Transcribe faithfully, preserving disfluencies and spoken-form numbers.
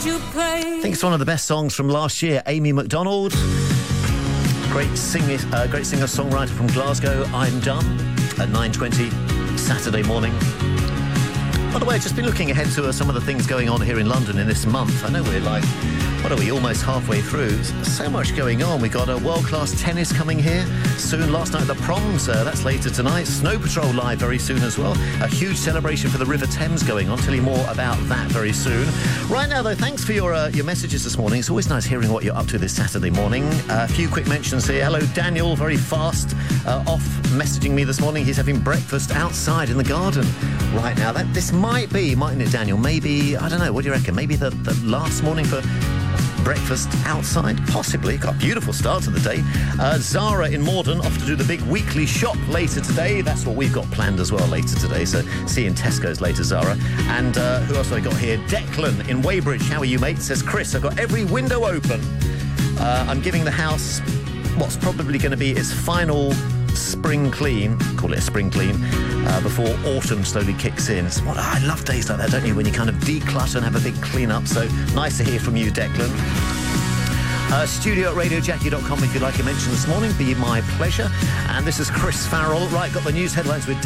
you pray. I think it's one of the best songs from last year. Amy Macdonald, great singer, uh, great singer-songwriter from Glasgow. I'm Done at nine twenty Saturday morning. By the way, I've just been looking ahead to uh, some of the things going on here in London in this month. I know we're like, what are we, almost halfway through. So much going on. We've got a world-class tennis coming here soon. Last night, the proms, uh, that's later tonight. Snow Patrol live very soon as well. A huge celebration for the River Thames going on. Tell you more about that very soon. Right now, though, thanks for your uh, your messages this morning. It's always nice hearing what you're up to this Saturday morning. Uh, a few quick mentions here. Hello, Daniel, very fast, uh, off messaging me this morning. He's having breakfast outside in the garden right now. That This might be, mightn't it, Daniel? Maybe, I don't know, what do you reckon? Maybe the, the last morning for breakfast outside, possibly. Got a beautiful start to the day. Uh, Zara in Morden off to do the big weekly shop later today. That's what we've got planned as well later today. So see you in Tesco's later, Zara. And uh, who else have I got here? Declan in Weybridge. How are you, mate? Says Chris. I've got every window open. Uh, I'm giving the house what's probably going to be its final spring clean, call it a spring clean, uh, before autumn slowly kicks in. It's what, I love days like that, don't you, when you kind of declutter and have a big clean up. So nice to hear from you, Declan. Uh, studio at radio jackie dot com if you'd like a mention this morning. Be my pleasure. And this is Chris Farrell. Right, got the news headlines with